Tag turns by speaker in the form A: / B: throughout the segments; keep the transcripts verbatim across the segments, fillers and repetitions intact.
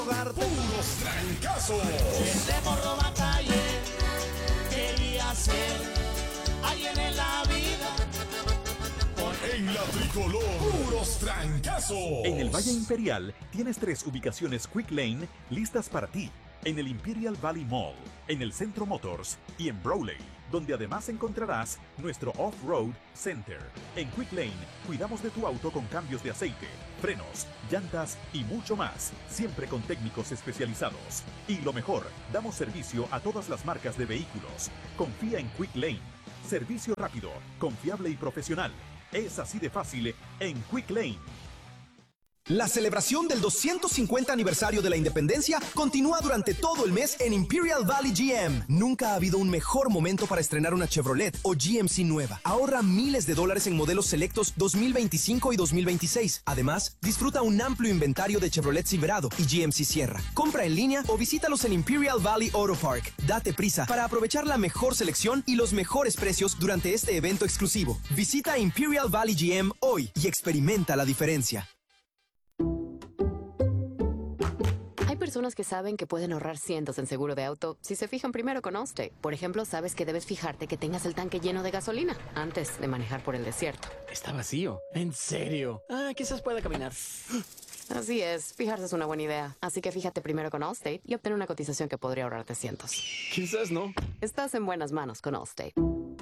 A: rogarte.
B: Puros trancazos.
A: Ese morro batallé, quería ser alguien en la vida.
B: En la tricolor, puros trancazos.
C: En el Valle Imperial tienes tres ubicaciones Quick Lane listas para ti. En el Imperial Valley Mall, en el Centro Motors y en Brawley, donde además encontrarás nuestro Off-Road Center. En Quick Lane cuidamos de tu auto con cambios de aceite, frenos, llantas y mucho más, siempre con técnicos especializados. Y lo mejor, damos servicio a todas las marcas de vehículos. Confía en Quick Lane. Servicio rápido, confiable y profesional. Es así de fácil en Quick Lane.
D: La celebración del doscientos cincuenta aniversario de la independencia continúa durante todo el mes en Imperial Valley G M. Nunca ha habido un mejor momento para estrenar una Chevrolet o G M C nueva. Ahorra miles de dólares en modelos selectos dos mil veinticinco y dos mil veintiséis. Además, disfruta un amplio inventario de Chevrolet Silverado y G M C Sierra. Compra en línea o visítalos en Imperial Valley Auto Park. Date prisa para aprovechar la mejor selección y los mejores precios durante este evento exclusivo. Visita Imperial Valley G M hoy y experimenta la diferencia.
E: Hay personas que saben que pueden ahorrar cientos en seguro de auto si se fijan primero con Allstate. Por ejemplo, sabes que debes fijarte que tengas el tanque lleno de gasolina antes de manejar por el desierto.
F: Está vacío. ¿En serio? Ah, quizás pueda caminar.
E: Así es, fijarse es una buena idea. Así que fíjate primero con Allstate y obtén una cotización que podría ahorrarte cientos.
F: Quizás no.
E: Estás en buenas manos con Allstate.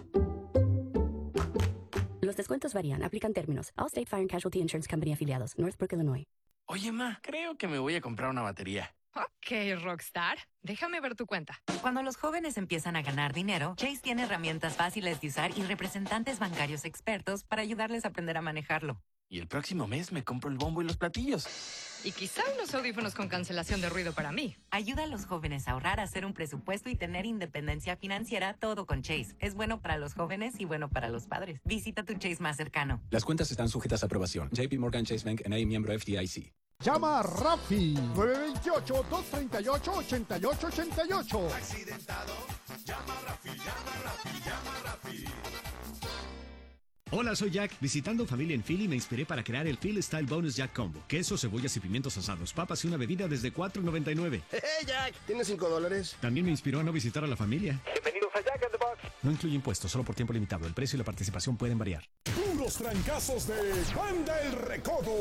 G: Los descuentos varían. Aplican términos. Allstate Fire and Casualty Insurance Company afiliados. Northbrook, Illinois.
F: Oye, ma, creo que me voy a comprar una batería.
H: Ok, Rockstar. Déjame ver tu cuenta.
I: Cuando los jóvenes empiezan a ganar dinero, Chase tiene herramientas fáciles de usar y representantes bancarios expertos para ayudarles a aprender a manejarlo.
F: Y el próximo mes me compro el bombo y los platillos.
H: Y quizá unos audífonos con cancelación de ruido para mí.
I: Ayuda a los jóvenes a ahorrar, a hacer un presupuesto y tener independencia financiera, todo con Chase. Es bueno para los jóvenes y bueno para los padres. Visita tu Chase más cercano.
J: Las cuentas están sujetas a aprobación. J P Morgan Chase Bank N A, miembro F D I C.
K: Llama a Rafi. nueve dos ocho, dos tres ocho, ocho ocho ocho ocho.
B: Accidentado, llama a Rafi, llama a Rafi, llama a Rafi.
L: Hola, soy Jack. Visitando familia en Philly me inspiré para crear el Philly Style Bonus Jack Combo. Queso, cebollas y pimientos asados, papas y una bebida desde cuatro noventa y nueve.
M: ¡Hey, Jack! ¿Tienes cinco dólares?
L: También me inspiró a no visitar a la familia.
M: Bienvenidos a Jack in the Box.
L: No incluye impuestos, solo por tiempo limitado. El precio y la participación pueden variar.
B: Puros trancazos de Banda El Recodo.